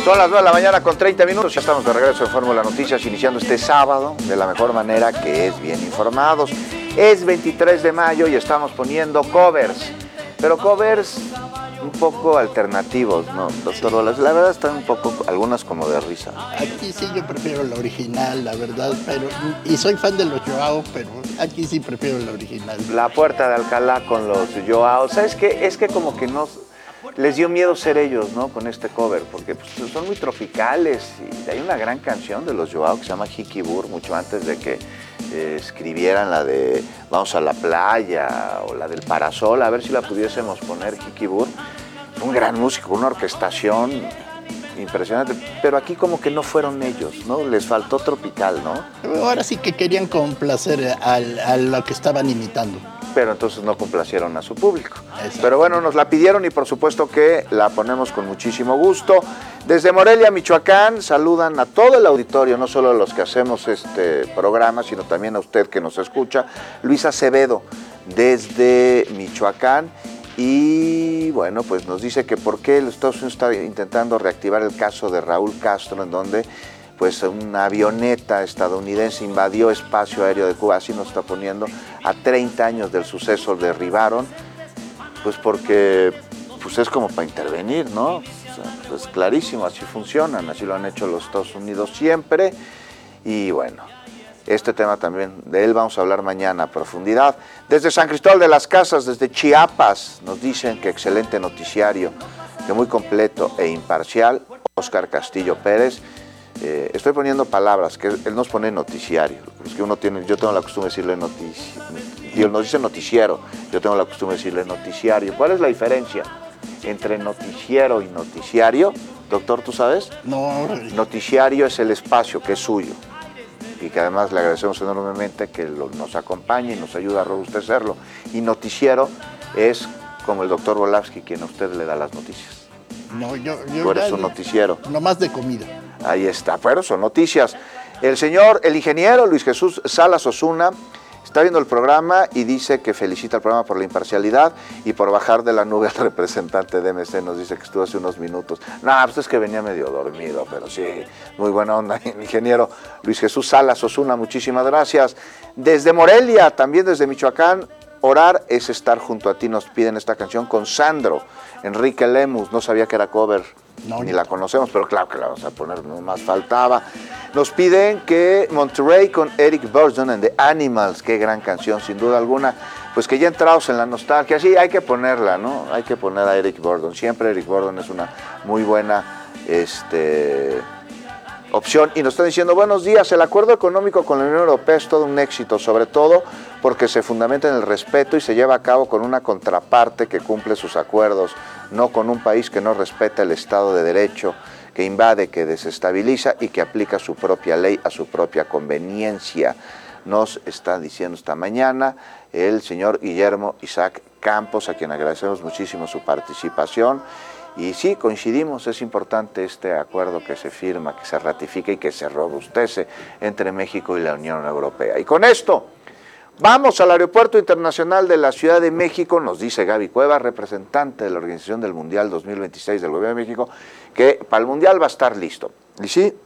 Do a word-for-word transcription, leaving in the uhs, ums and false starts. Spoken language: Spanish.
Son las nueve de la mañana con treinta minutos, ya estamos de regreso en Fórmula Noticias, iniciando este sábado de la mejor manera, que es bien informados. Es veintitrés de mayo y estamos poniendo covers, pero covers un poco alternativos, ¿no, doctor Wallace? La verdad están un poco, algunas como de risa. Aquí sí yo prefiero la original, la verdad, pero y soy fan de los Joao, pero aquí sí prefiero la original. La Puerta de Alcalá con los Joao, ¿sabes qué? Es que como que no... Les dio miedo ser ellos, ¿no? Con este cover, porque pues, son muy tropicales y hay una gran canción de los Joao que se llama Jikibur, mucho antes de que eh, escribieran la de Vamos a la playa o la del Parasol, a ver si la pudiésemos poner, Jikibur. Un gran músico, una orquestación impresionante, pero aquí como que no fueron ellos, ¿no? Les faltó tropical, ¿no? Ahora sí que querían complacer al, a lo que estaban imitando. Pero entonces no complacieron a su público. Pero bueno, nos la pidieron y por supuesto que la ponemos con muchísimo gusto. Desde Morelia, Michoacán, saludan a todo el auditorio, no solo a los que hacemos este programa, sino también a usted que nos escucha. Luis Acevedo, desde Michoacán. Y bueno, pues nos dice que por qué los Estados Unidos está intentando reactivar el caso de Raúl Castro, en donde pues una avioneta estadounidense invadió espacio aéreo de Cuba, así nos está poniendo, a treinta años del suceso derribaron, pues porque pues es como para intervenir, ¿no? O sea, pues es clarísimo, así funcionan, así lo han hecho los Estados Unidos siempre, y bueno, este tema también, de él vamos a hablar mañana a profundidad. Desde San Cristóbal de las Casas, desde Chiapas, nos dicen que excelente noticiario, que muy completo e imparcial, Óscar Castillo Pérez. Eh, estoy poniendo palabras, que él nos pone noticiario, es que uno tiene, yo tengo la costumbre de decirle noticiario, y él nos dice noticiero, yo tengo la costumbre de decirle noticiario. ¿Cuál es la diferencia entre noticiero y noticiario? Doctor, ¿tú sabes? No. Noticiario es el espacio que es suyo, y que además le agradecemos enormemente que lo, nos acompañe y nos ayuda a robustecerlo. Y noticiero es como el doctor Volavsky, quien a usted le da las noticias. No, yo, yo Tú eres un noticiero. No más de comida. Ahí está, pero son noticias. El señor, el ingeniero Luis Jesús Salas Osuna, está viendo el programa y dice que felicita al programa por la imparcialidad y por bajar de la nube al representante de M C. Nos dice que estuvo hace unos minutos. No, pues es que venía medio dormido, pero sí, muy buena onda. El ingeniero Luis Jesús Salas Osuna, muchísimas gracias. Desde Morelia, también desde Michoacán, orar es estar junto a ti. Nos piden esta canción con Sandro Enrique Lemus. No sabía que era cover, no, ni la conocemos, pero claro que la vamos a poner, no más faltaba. Nos piden que Monterey con Eric Burdon and the Animals, qué gran canción, sin duda alguna, pues que ya entrados en la nostalgia, sí, hay que ponerla, ¿no? Hay que poner a Eric Burdon, siempre Eric Burdon es una muy buena este, opción. Y nos están diciendo, buenos días, el acuerdo económico con la Unión Europea es todo un éxito, sobre todo porque se fundamenta en el respeto y se lleva a cabo con una contraparte que cumple sus acuerdos, no con un país que no respeta el Estado de Derecho, que invade, que desestabiliza y que aplica su propia ley a su propia conveniencia. Nos está diciendo esta mañana el señor Guillermo Isaac Campos, a quien agradecemos muchísimo su participación. Y sí, coincidimos, es importante este acuerdo que se firma, que se ratifica y que se robustece entre México y la Unión Europea. Y con esto, vamos al Aeropuerto Internacional de la Ciudad de México, nos dice Gaby Cuevas, representante de la Organización del Mundial dos mil veintiséis del Gobierno de México, que para el Mundial va a estar listo. Y sí,